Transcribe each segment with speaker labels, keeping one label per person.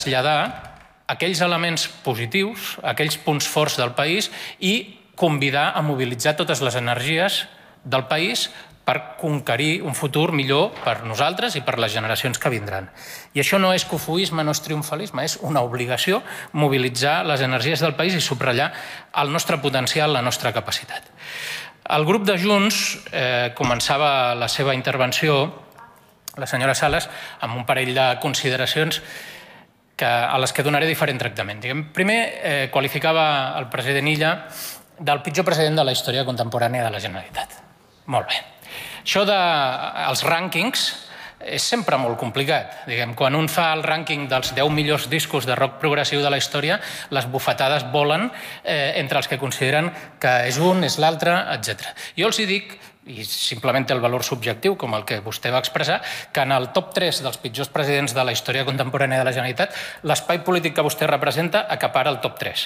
Speaker 1: traslladar aquells elements positius, aquells punts forts del país i convidar a mobilitzar totes les energies del país per conquerir un futur millor per nosaltres i per les generacions que vindran. I això no és cofoisme, no és triomfalisme, és una obligació mobilitzar les energies del país i subratllar el nostre potencial, la nostra capacitat. El grup de Junts començava la seva intervenció, la senyora Sales, amb un parell de consideracions a les que donaré diferent tractament. Primer, qualificava el president Illa del pitjor president de la història contemporània de la Generalitat. Molt bé. Això dels rànquings és sempre molt complicat. Quan un fa el rànquing dels 10 millors discos de rock progressiu de la història, les bufetades volen entre els que consideren que és un, és l'altre, etc. Jo els hi dic, i simplement té el valor subjectiu, com el que vostè va expressar, que en el top 3 dels pitjors presidents de la història contemporània de la Generalitat, l'espai polític que vostè representa acapara el top 3.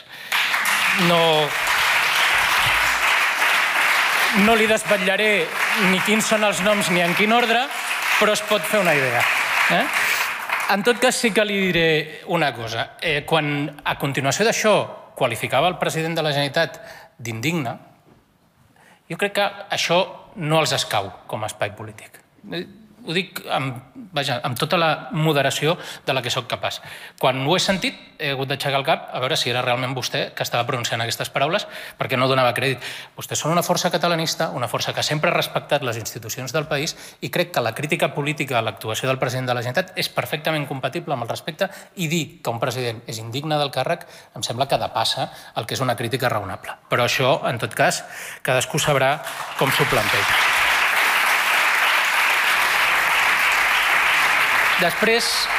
Speaker 1: No li desvetllaré ni quins són els noms ni en quin ordre, però es pot fer una idea. En tot cas, sí que li diré una cosa. Quan a continuació d'això qualificava el president de la Generalitat d'indigne, jo crec que això no els escau com a espai polític. Ho dic amb tota la moderació de la que soc capaç. Quan ho he sentit, he hagut d'aixecar el cap a veure si era realment vostè que estava pronunciant aquestes paraules, perquè no donava crèdit. Vostès són una força catalanista, una força que sempre ha respectat les institucions del país, i crec que la crítica política a l'actuació del president de la Generalitat és perfectament compatible amb el respecte, i dir que un president és indigne del càrrec em sembla que depassa el que és una crítica raonable. Però això, en tot cas, cadascú sabrà com s'ho planteja. Després,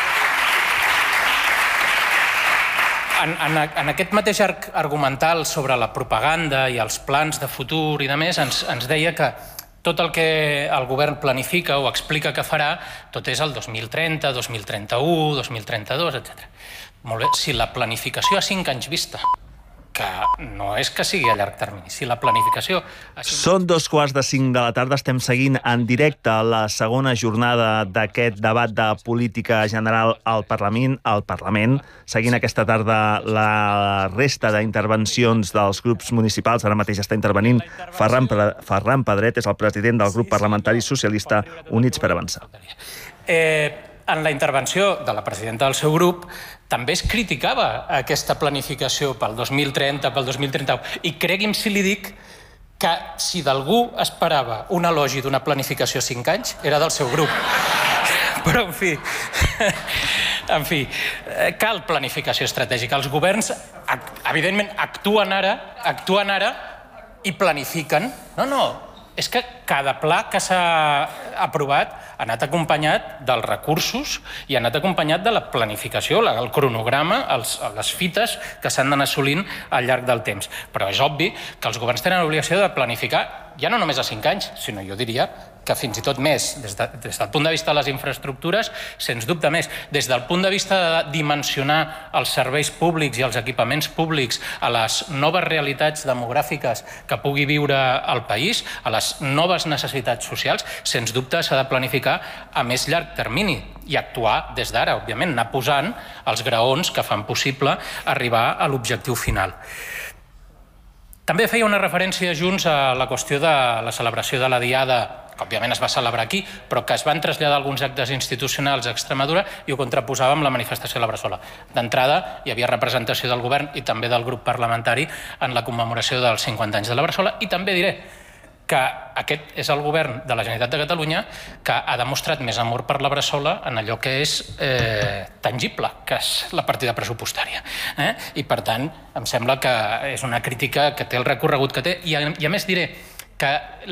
Speaker 1: en aquest mateix arc argumental sobre la propaganda i els plans de futur i de més, ens deia que tot el que el govern planifica o explica que farà, tot és el 2030, 2031, 2032, etc. Molt bé, si la planificació a 5 anys vista, que no és que sigui a llarg termini, si la planificació...
Speaker 2: Són 2:45 de la tarda, estem seguint en directe la segona jornada d'aquest debat de política general al Parlament, seguint aquesta tarda la resta d'intervencions dels grups municipals. Ara mateix està intervenint Ferran Pedret, és el president del grup parlamentari socialista Units per Avançar.
Speaker 1: En la intervenció de la presidenta del seu grup també es criticava aquesta planificació pel 2030, pel 2031. I cregui'm si li dic que si d'algú esperava un elogi d'una planificació a 5 anys, era del seu grup. Però, en fi, cal planificació estratègica. Els governs, evidentment, actuen ara i planifiquen. No, és que cada pla que s'ha aprovat ha anat acompanyat dels recursos i ha anat acompanyat de la planificació, el cronograma, les fites que s'han d'anar assolint al llarg del temps. Però és obvi que els governs tenen l'obligació de planificar ja no només a 5 anys, sinó jo diria que fins i tot més, des del punt de vista de les infraestructures, sens dubte més. Des del punt de vista de dimensionar els serveis públics i els equipaments públics a les noves realitats demogràfiques que pugui viure el país, a les noves necessitats socials, sens dubte s'ha de planificar a més llarg termini i actuar des d'ara, òbviament, anar posant els graons que fan possible arribar a l'objectiu final. També feia una referència Junts a la qüestió de la celebració de la Diada, que òbviament es va celebrar aquí, però que es van traslladar alguns actes institucionals a Extremadura, i ho contraposava amb la manifestació a la Bressola. D'entrada, hi havia representació del govern i també del grup parlamentari en la commemoració dels 50 anys de la Bressola, i també diré que aquest és el govern de la Generalitat de Catalunya que ha demostrat més amor per la Bressola en allò que és tangible, que és la partida pressupostària. I, per tant, em sembla que és una crítica que té el recorregut que té. I, a més, diré que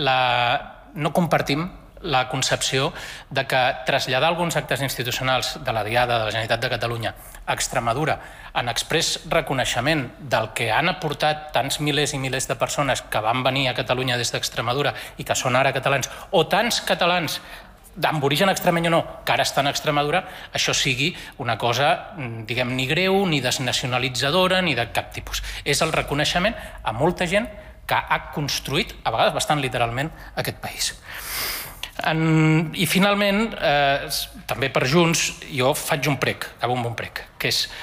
Speaker 1: no compartim la concepció de que traslladar alguns actes institucionals de la Diada de la Generalitat de Catalunya a Extremadura en exprés reconeixement del que han aportat tants milers i milers de persones que van venir a Catalunya des d'Extremadura i que són ara catalans, o tants catalans amb origen extremeny o no, que ara estan a Extremadura, això sigui una cosa, diguem, ni greu, ni desnacionalitzadora, ni de cap tipus. És el reconeixement a molta gent que ha construït, a vegades bastant literalment, aquest país. I finalment, també per Junts, jo faig un prec, acabo amb un prec, que és